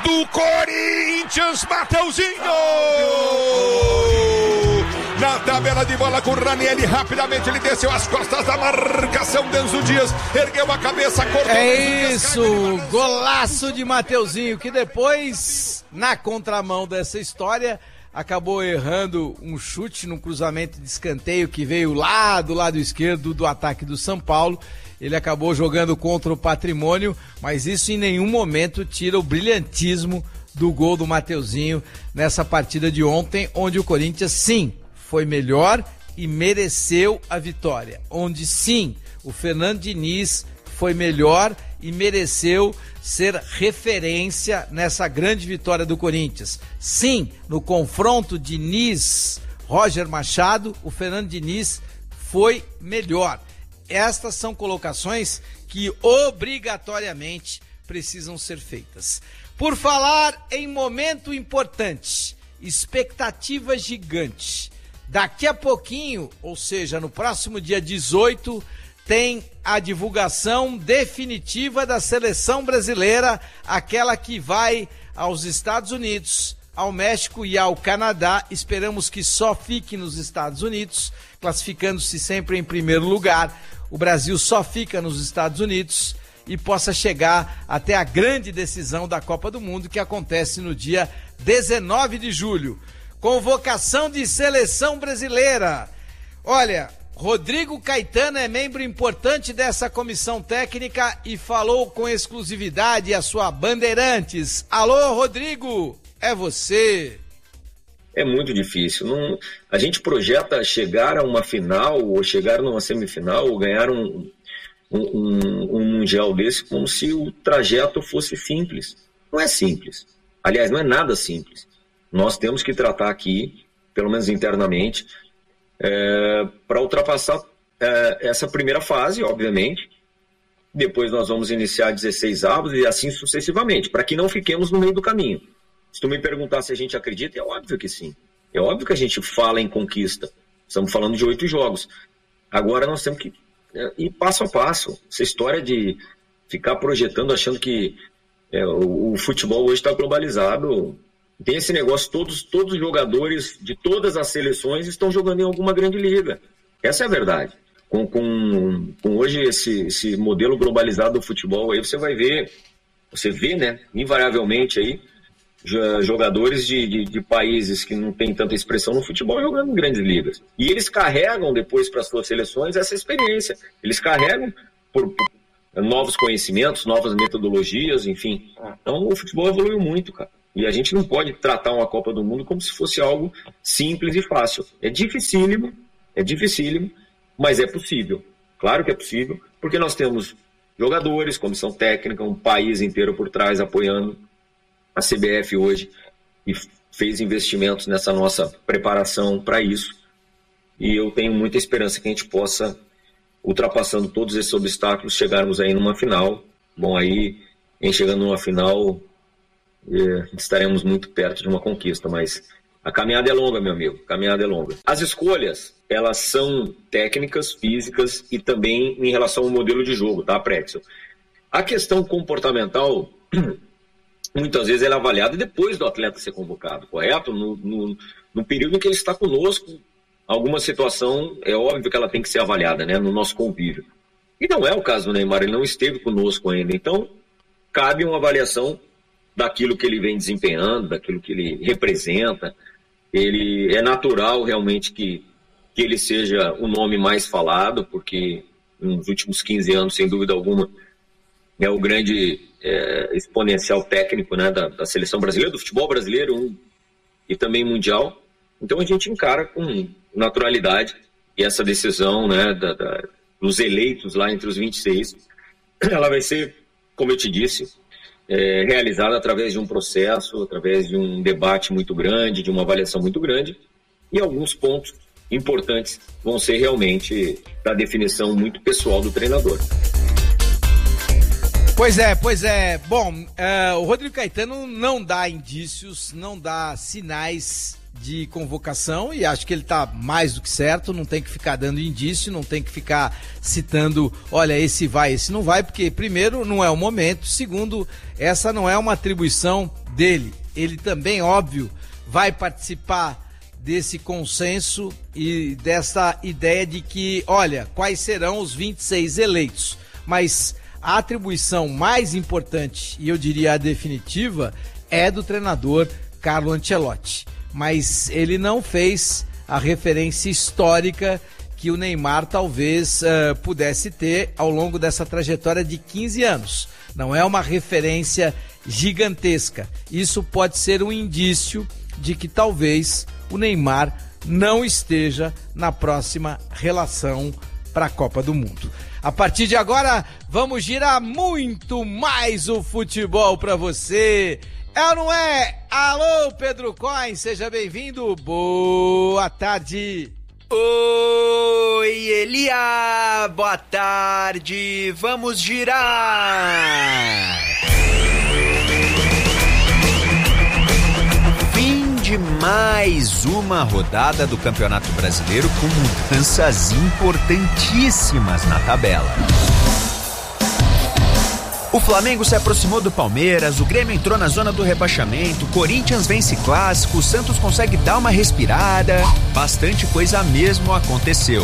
do Corinthians, Mateuzinho! Na tabela de bola com o Ranieri, rapidamente ele desceu as costas da marcação, Denzo Dias ergueu a cabeça, cortou. É isso, golaço de Mateuzinho, que depois, na contramão dessa história, acabou errando um chute num cruzamento de escanteio que veio lá do lado esquerdo do ataque do São Paulo. Ele acabou jogando contra o Patrimônio, mas isso em nenhum momento tira o brilhantismo do gol do Mateuzinho nessa partida de ontem, onde o Corinthians, sim, foi melhor e mereceu a vitória. Onde, sim, o Fernando Diniz foi melhor e mereceu ser referência nessa grande vitória do Corinthians. Sim, no confronto Diniz-Roger Machado, o Fernando Diniz foi melhor. Estas são colocações que obrigatoriamente precisam ser feitas. Por falar em momento importante, expectativa gigante. Daqui a pouquinho, ou seja, no próximo dia 18, tem a divulgação definitiva da seleção brasileira, aquela que vai aos Estados Unidos, ao México e ao Canadá. Esperamos que só fique nos Estados Unidos, classificando-se sempre em primeiro lugar. O Brasil só fica nos Estados Unidos e possa chegar até a grande decisão da Copa do Mundo, que acontece no dia 19 de julho. Convocação de seleção brasileira. Olha, Rodrigo Caetano é membro importante dessa comissão técnica e falou com exclusividade a sua Bandeirantes. Alô, Rodrigo, é você. É muito difícil. A gente projeta chegar a uma final, ou chegar numa semifinal, ou ganhar um mundial desse como se o trajeto fosse simples. Não é simples. Aliás, não é nada simples. Nós temos que tratar aqui, pelo menos internamente, para ultrapassar essa primeira fase, obviamente. Depois nós vamos iniciar 16 avos e assim sucessivamente, para que não fiquemos no meio do caminho. Se tu me perguntar se a gente acredita, é óbvio que sim. É óbvio que a gente fala em conquista. Estamos falando de 8 jogos. Agora nós temos que ir passo a passo. Essa história de ficar projetando, achando que o futebol hoje está globalizado. Tem esse negócio, todos os jogadores de todas as seleções estão jogando em alguma grande liga. Essa é a verdade. Com hoje esse modelo globalizado do futebol, aí você vê, né, invariavelmente aí, jogadores de países que não têm tanta expressão no futebol jogando em grandes ligas. E eles carregam depois para as suas seleções essa experiência. Eles carregam por novos conhecimentos, novas metodologias, enfim. Então o futebol evoluiu muito, cara. E a gente não pode tratar uma Copa do Mundo como se fosse algo simples e fácil. É dificílimo, mas é possível. Claro que é possível, porque nós temos jogadores, comissão técnica, um país inteiro por trás apoiando. A CBF hoje e fez investimentos nessa nossa preparação para isso. E eu tenho muita esperança que a gente possa, ultrapassando todos esses obstáculos, chegarmos aí numa final. Bom, aí, em chegando numa final, estaremos muito perto de uma conquista, mas a caminhada é longa, meu amigo, a caminhada é longa. As escolhas, elas são técnicas, físicas e também em relação ao modelo de jogo, tá, Pretzel? A questão comportamental, muitas vezes ela é avaliada depois do atleta ser convocado, correto? No período em que ele está conosco, alguma situação, é óbvio que ela tem que ser avaliada, né, no nosso convívio. E não é o caso do Neymar, ele não esteve conosco ainda, então cabe uma avaliação daquilo que ele vem desempenhando, daquilo que ele representa. Ele é natural realmente que ele seja o nome mais falado, porque nos últimos 15 anos, sem dúvida alguma, é o grande exponencial técnico, né, da seleção brasileira, do futebol brasileiro e também mundial. Então a gente encara com naturalidade e essa decisão, né, dos eleitos lá entre os 26, ela vai ser, como eu te disse, realizada através de um processo, através de um debate muito grande, de uma avaliação muito grande, e alguns pontos importantes vão ser realmente da definição muito pessoal do treinador. Pois é. Bom, o Rodrigo Caetano não dá indícios, não dá sinais de convocação e acho que ele está mais do que certo, não tem que ficar dando indício, não tem que ficar citando, olha, esse vai, esse não vai, porque primeiro não é o momento, segundo, essa não é uma atribuição dele. Ele também, óbvio, vai participar desse consenso e dessa ideia de que, olha, quais serão os 26 eleitos. Mas a atribuição mais importante, e eu diria a definitiva, é do treinador Carlo Ancelotti. Mas ele não fez a referência histórica que o Neymar talvez pudesse ter ao longo dessa trajetória de 15 anos. Não é uma referência gigantesca. Isso pode ser um indício de que talvez o Neymar não esteja na próxima relação para a Copa do Mundo. A partir de agora, vamos girar muito mais o futebol para você. É ou não é? Alô, Pedro Coin, seja bem-vindo. Boa tarde. Oi, Elia, boa tarde. Vamos girar. De mais uma rodada do Campeonato Brasileiro com mudanças importantíssimas na tabela. O Flamengo se aproximou do Palmeiras, o Grêmio entrou na zona do rebaixamento, o Corinthians vence clássico, o Santos consegue dar uma respirada, bastante coisa mesmo aconteceu.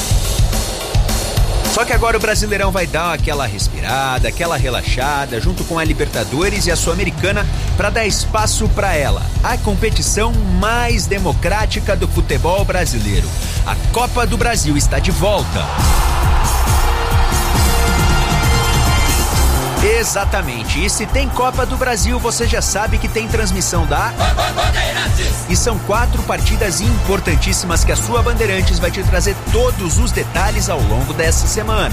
Só que agora o Brasileirão vai dar aquela respirada, aquela relaxada, junto com a Libertadores e a Sul-Americana, para dar espaço para ela. A competição mais democrática do futebol brasileiro. A Copa do Brasil está de volta. Exatamente, e se tem Copa do Brasil, você já sabe que tem transmissão da Bandeirantes. E são 4 partidas importantíssimas que a sua Bandeirantes vai te trazer todos os detalhes ao longo dessa semana.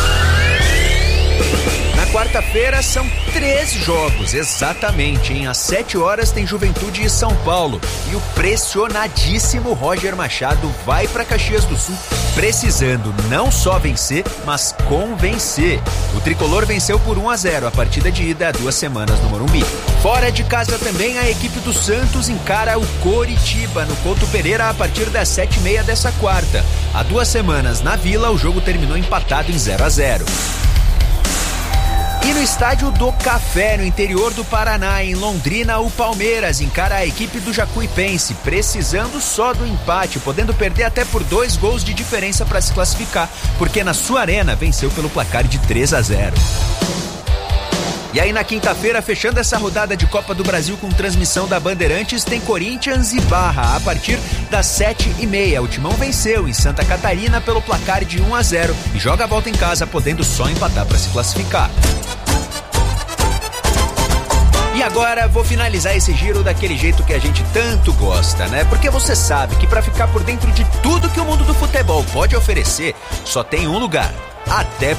Na quarta-feira são 3 jogos, exatamente, hein? Às 7 horas tem Juventude e São Paulo. E o pressionadíssimo Roger Machado vai para Caxias do Sul, precisando não só vencer, mas convencer. O tricolor venceu por 1-0 a partida de ida há 2 semanas no Morumbi. Fora de casa também a equipe do Santos encara o Coritiba no Couto Pereira a partir das 7h30 dessa quarta. Há 2 semanas na Vila o jogo terminou empatado em 0-0. E no estádio do Café, no interior do Paraná, em Londrina, o Palmeiras encara a equipe do Jacuipense, precisando só do empate, podendo perder até por 2 gols de diferença para se classificar, porque na sua arena venceu pelo placar de 3-0. E aí na quinta-feira, fechando essa rodada de Copa do Brasil com transmissão da Bandeirantes, tem Corinthians e Barra a partir das 7h30. O Timão venceu em Santa Catarina pelo placar de 1-0 e joga a volta em casa, podendo só empatar para se classificar. E agora vou finalizar esse giro daquele jeito que a gente tanto gosta, né? Porque você sabe que para ficar por dentro de tudo que o mundo do futebol pode oferecer, só tem um lugar: Até